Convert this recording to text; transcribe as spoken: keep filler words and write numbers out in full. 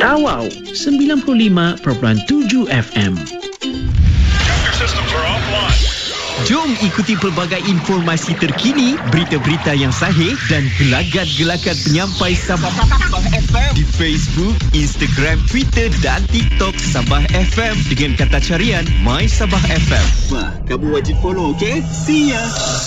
Tawau sembilan puluh lima perpuluhan tujuh F M. Jom ikuti pelbagai informasi terkini, berita-berita yang sahih dan gelagat-gelagat penyampai Sabah di Facebook, Instagram, Twitter dan TikTok Sabah F M dengan kata carian My Sabah F M. Wah, kamu wajib follow, okay? See ya!